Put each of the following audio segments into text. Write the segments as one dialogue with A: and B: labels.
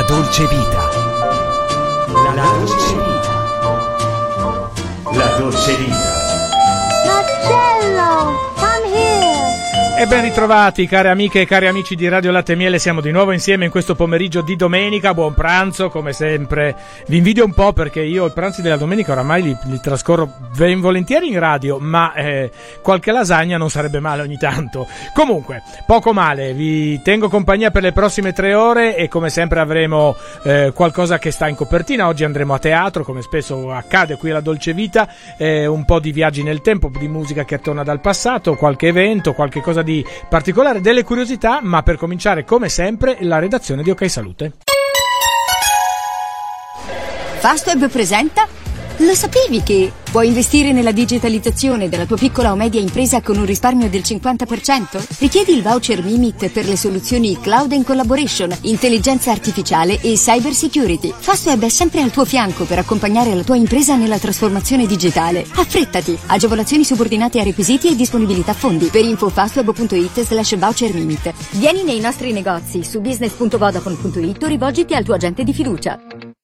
A: dolce vita. La dolce vita. La dolce vita.
B: Marcello, come here.
C: E ben ritrovati cari amiche e cari amici di Radio Latte e Miele, siamo di nuovo insieme in questo pomeriggio di domenica. Buon pranzo, come sempre. Vi invidio un po' perché io i pranzi della domenica oramai li trascorro ben volentieri in radio, ma qualche lasagna non sarebbe male ogni tanto. Comunque, poco male, vi tengo compagnia per le prossime 3 ore e come sempre avremo qualcosa che sta in copertina. Oggi andremo a teatro, come spesso accade qui alla Dolce Vita, un po' di viaggi nel tempo, di musica che torna dal passato, qualche evento, qualche cosa di particolare, delle curiosità, ma per cominciare come sempre la redazione di Ok Salute.
D: Fastweb presenta. Lo sapevi che puoi investire nella digitalizzazione della tua piccola o media impresa con un risparmio del 50%? Richiedi il voucher Mimit per le soluzioni Cloud and Collaboration, intelligenza artificiale e cyber security. Fastweb è sempre al tuo fianco per accompagnare la tua impresa nella trasformazione digitale. Affrettati! Agevolazioni subordinate a requisiti e disponibilità fondi. Per info fastweb.it/voucher Mimit. Vieni nei nostri negozi su business.vodafone.it o rivolgiti al tuo agente di fiducia.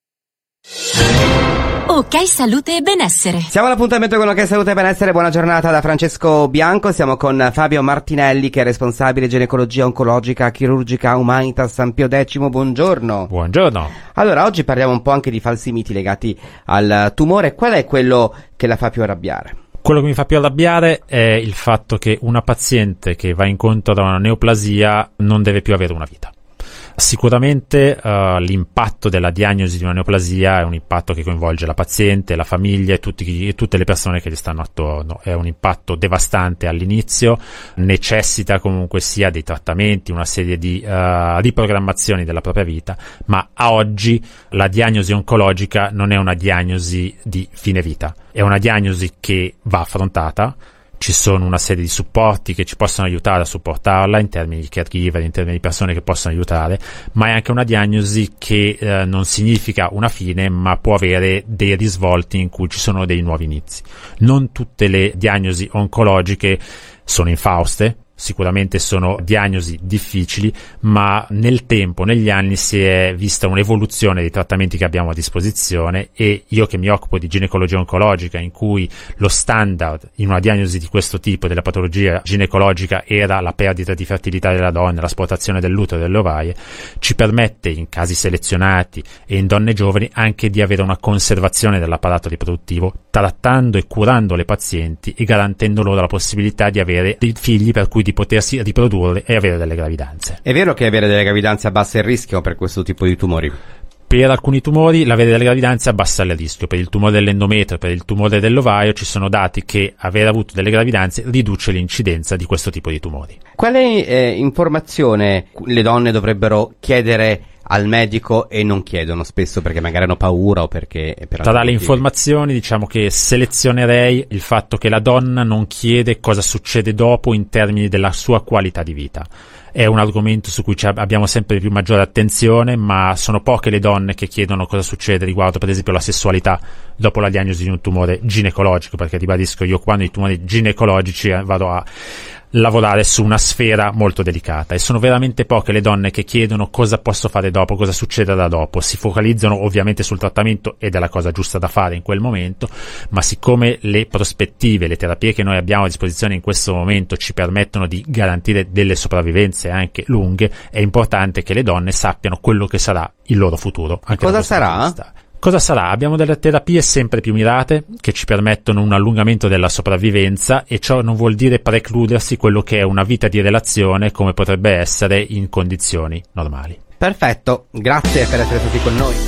E: Ok Salute e Benessere.
F: Siamo all'appuntamento con Ok Salute e Benessere. Buona giornata da Francesco Bianco. Siamo con Fabio Martinelli, che è responsabile ginecologia oncologica chirurgica Humanitas San Pio X. Buongiorno.
C: Buongiorno.
F: Allora, oggi parliamo un po' anche di falsi miti legati al tumore. Qual è quello che la fa più arrabbiare?
G: Quello che mi fa più arrabbiare è il fatto che una paziente che va incontro da una neoplasia non deve più avere una vita. Sicuramente l'impatto della diagnosi di una neoplasia è un impatto che coinvolge la paziente, la famiglia e tutte le persone che gli stanno attorno. È un impatto devastante all'inizio, necessita comunque sia dei trattamenti, una serie di riprogrammazioni della propria vita, ma a oggi la diagnosi oncologica non è una diagnosi di fine vita, è una diagnosi che va affrontata. Ci sono una serie di supporti che ci possono aiutare a supportarla in termini di caregiver, in termini di persone che possono aiutare, ma è anche una diagnosi che non significa una fine, ma può avere dei risvolti in cui ci sono dei nuovi inizi. Non tutte le diagnosi oncologiche sono infauste. Sicuramente sono diagnosi difficili, ma nel tempo, negli anni, si è vista un'evoluzione dei trattamenti che abbiamo a disposizione e io che mi occupo di ginecologia oncologica, in cui lo standard in una diagnosi di questo tipo della patologia ginecologica era la perdita di fertilità della donna, l'asportazione dell'utero e delle ovaie, ci permette in casi selezionati e in donne giovani anche di avere una conservazione dell'apparato riproduttivo, trattando e curando le pazienti e garantendo loro la possibilità di avere dei figli per cui di potersi riprodurre e avere delle gravidanze.
F: È vero che avere delle gravidanze abbassa il rischio per questo tipo di tumori?
G: Per alcuni tumori l'avere delle gravidanze abbassa il rischio. Per il tumore dell'endometrio, per il tumore dell'ovario ci sono dati che aver avuto delle gravidanze riduce l'incidenza di questo tipo di tumori.
F: Quale informazione le donne dovrebbero chiedere al medico e non chiedono spesso perché magari hanno paura o perché
G: tra le informazioni diciamo che selezionerei il fatto che la donna non chiede cosa succede dopo in termini della sua qualità di vita. È un argomento su cui abbiamo sempre più maggiore attenzione, ma sono poche le donne che chiedono cosa succede riguardo per esempio la sessualità dopo la diagnosi di un tumore ginecologico, perché ribadisco, io quando i tumori ginecologici vado a lavorare su una sfera molto delicata e sono veramente poche le donne che chiedono cosa posso fare dopo, cosa succede da dopo. Si focalizzano ovviamente sul trattamento ed è la cosa giusta da fare in quel momento, ma siccome le prospettive, le terapie che noi abbiamo a disposizione in questo momento ci permettono di garantire delle sopravvivenze anche lunghe, è importante che le donne sappiano quello che sarà il loro futuro. Anche
F: cosa sarà?
G: Cosa sarà? Abbiamo delle terapie sempre più mirate che ci permettono un allungamento della sopravvivenza e ciò non vuol dire precludersi quello che è una vita di relazione come potrebbe essere in condizioni normali.
F: Perfetto, grazie per essere stati con noi.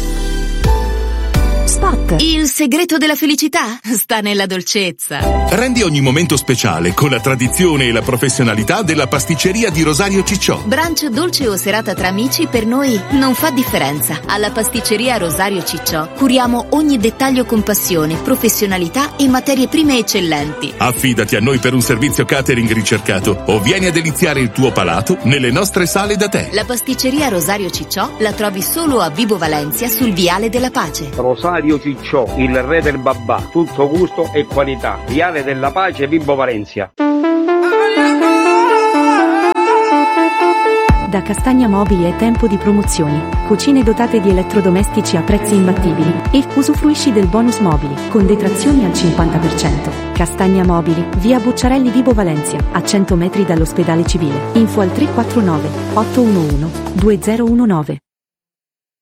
E: Spot. Il segreto della felicità sta nella dolcezza.
H: Rendi ogni momento speciale con la tradizione e la professionalità della pasticceria di Rosario Cicciò.
E: Brunch, dolce o serata tra amici per noi non fa differenza. Alla pasticceria Rosario Cicciò curiamo ogni dettaglio con passione, professionalità e materie prime eccellenti.
H: Affidati a noi per un servizio catering ricercato o vieni a deliziare il tuo palato nelle nostre sale da tè.
E: La pasticceria Rosario Cicciò la trovi solo a Vibo Valencia sul Viale della Pace.
I: Rosario Cicciò, il re del babà, tutto gusto e qualità. Viale della Pace, Vibo Valencia.
B: Da Castagna Mobili è tempo di promozioni. Cucine dotate di elettrodomestici a prezzi imbattibili. E usufruisci del bonus mobili, con detrazioni al 50%. Castagna Mobili, via Bucciarelli Vibo Valencia, a 100 metri dall'ospedale civile. Info al 349 811 2019.